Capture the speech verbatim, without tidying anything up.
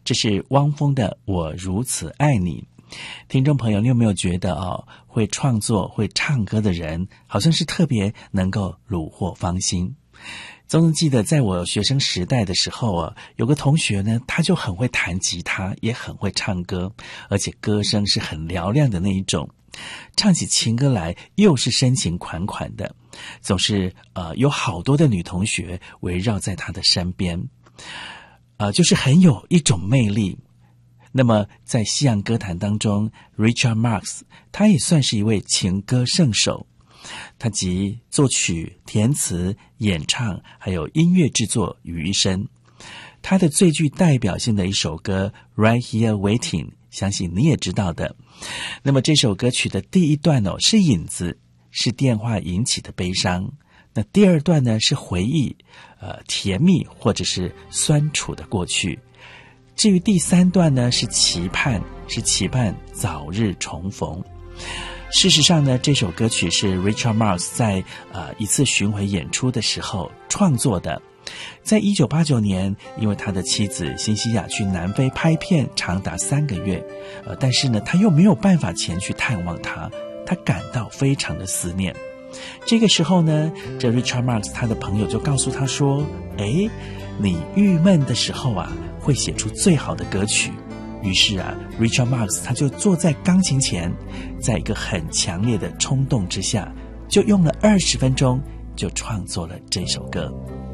这是汪峰的《我如此爱你》。听众朋友，你有没有觉得哦，会创作会唱歌的人好像是特别能够虏获芳心？总记得在我学生时代的时候啊，有个同学呢，他就很会弹吉他，也很会唱歌，而且歌声是很嘹亮的那一种，唱起情歌来又是深情款款的，总是呃有好多的女同学围绕在他的身边，呃就是很有一种魅力。那么在西洋歌坛当中 Richard Marx 他也算是一位情歌圣手，他集作曲、填词、演唱还有音乐制作于一身。他的最具代表性的一首歌 Right Here Waiting 相信你也知道的。那么这首歌曲的第一段哦是引子，是电话引起的悲伤。那第二段呢是回忆，呃，甜蜜或者是酸楚的过去。至于第三段呢是期盼，是期盼早日重逢。事实上呢，这首歌曲是 Richard Marx 在呃一次巡回演出的时候创作的。在一九八九年，因为他的妻子辛西娅去南非拍片长达三个月，呃，但是呢，他又没有办法前去探望他，他感到非常的思念。这个时候呢，这 Richard Marx 他的朋友就告诉他说：“诶，你郁闷的时候啊，会写出最好的歌曲。”于是啊 Richard Marx 他就坐在钢琴前，在一个很强烈的冲动之下，就用了二十分钟就创作了这首歌。